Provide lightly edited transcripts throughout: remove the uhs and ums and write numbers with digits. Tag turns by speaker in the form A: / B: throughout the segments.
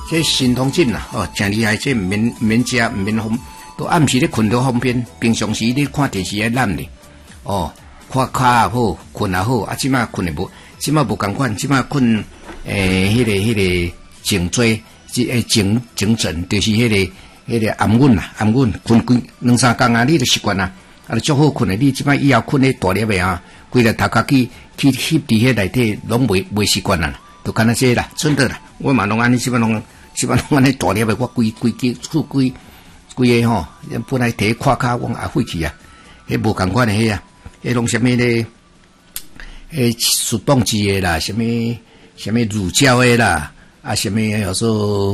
A: 这心痛症啦，哦，真厉害，这唔免食，唔免瞓，都暗时咧困到方便，平常时咧看电视咧懒咧，哦，看卡也好，困也好，啊，即马困也无，即马无共款，即马困迄个颈椎，颈枕，就是迄个安稳啦，安稳，困2、3工啊，你就习惯啦，啊，足好困诶，你即摆以后困咧大粒诶啊，规日头壳去翕伫迄内底，拢袂习惯啦，就干那些啦，真的啦，我嘛拢安尼，基本拢安尼大粒诶，我规个吼，本来摕胯骹往下废去啊，迄无共款诶迄啊，迄拢啥物咧，输动机诶啦，啥物乳胶诶啦，啊，啥物叫做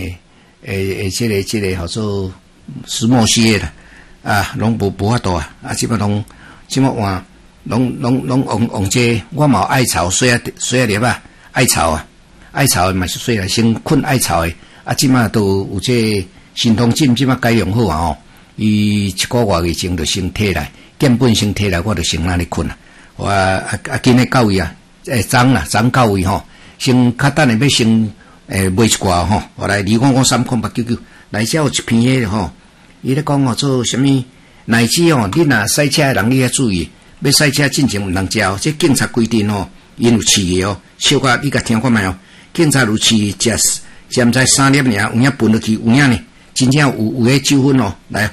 A: 这个叫做石墨烯诶啦，啊，拢无法度啊，啊，基本拢换，拢用这，我嘛艾草水啊粒啊，艾草诶嘛是水啊，先困艾草诶，啊，即马都有这心痛症，即马改良好啊吼，伊1个月以前就先摕来，根本先摕来，我就先安尼困啊，我今日到位啊，昨到位吼，先较等下要先买一寡吼，我来2公3,899，内只有一篇迄个吼，伊咧讲做啥物奶子吼，你若赛车诶人你要注意。要赛车进前毋通食哦，这警察规定哦，因有饲诶哦，小可你甲听看觅哦，警察有饲食毋知3粒尔，有影分落去，有影呢，真正有迄纠纷哦，来。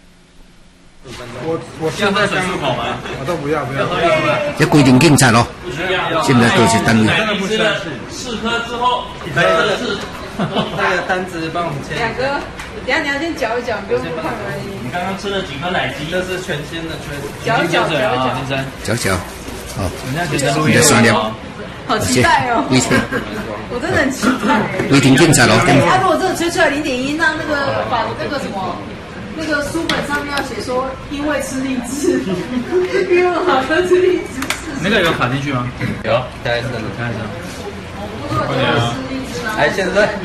B: 我现在水漱口吗？我都不要。
A: 这规定警察咯，现在都是单位。
B: 你吃了4颗之后，这个是那个单子帮我们签。
C: 2个，等下你要先搅一搅，不用看而已。
B: 你刚刚吃了几颗奶鸡？这是全新的，
C: 搅一搅啊，
B: 先生。
A: 搅，好。
B: 人家先生录音
A: 哦。
C: 好期待哦！我真的很期待。
A: 规定警察咯。
C: 他如果真的吹出来0.1，那个把那个什么。那个书本上面要写说，因为吃荔枝，因为好像吃荔枝。
B: 那个有卡进去吗？有，看一下。
C: 快点啊！
B: 来，现在，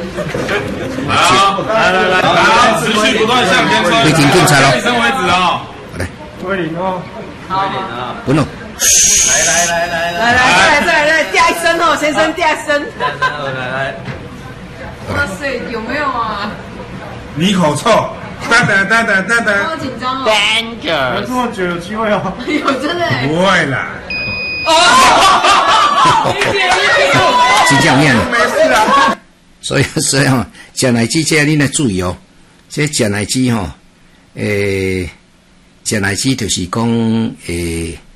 D: 来，持续不断向前冲，
A: 规定警察咯，
D: 医生为止啊！
A: 来，
B: 归零哦，
A: 不弄。
C: 来，嗲一声哦，先生嗲一声。
B: 来。
C: 哇塞，有没有啊？
D: 你口臭。
C: 等，好紧张哦
B: Danger， 有这么久有机会哦？
C: 有真的？
D: 不会啦。
A: 真正面。
D: 没事啊。
A: 所以吼，食奶鸡这你来注意哦。这食奶鸡吼，食奶鸡就是讲